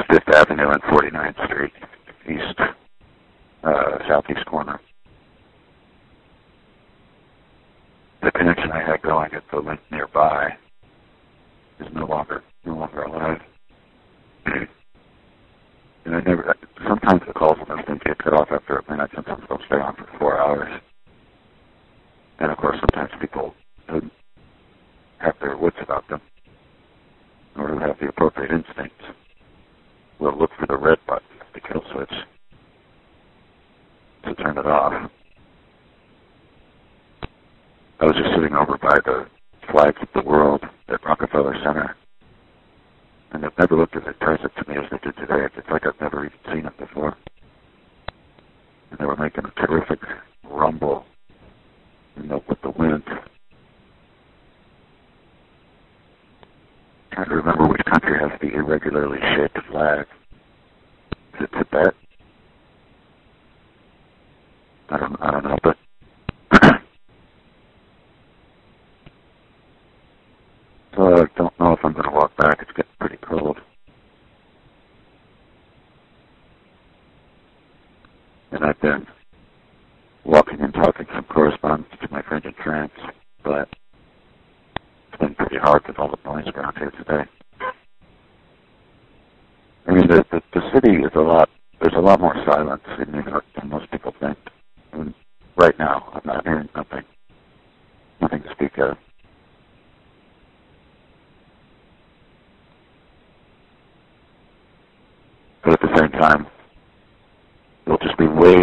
Fifth Avenue and 49th Street, southeast corner. The connection I had going at the link nearby is no longer alive. And sometimes the calls on this thing get cut off after a minute, sometimes they'll stay on for 4 hours. And of course, sometimes people who have their wits about them, or who have the appropriate instincts, will look for the red button, the kill switch, to turn it off. I was just sitting over by the flags of the world at Rockefeller Center, and they've never looked as impressive to me as they did today. It's like I've never even seen it before. And they were making a terrific rumble, with the wind. Trying to remember which country has the irregularly shaped flag. Is it Tibet? I don't know, but so I don't know if I'm going to walk back. It's getting pretty cold. And I've been walking and talking some correspondence to my friend in France, but it's been pretty hard with all the noise around here today. I mean, the city is there's a lot more silence in New York than most people think. I mean, right now, I'm not hearing nothing to speak of. But at the same time, it'll just be way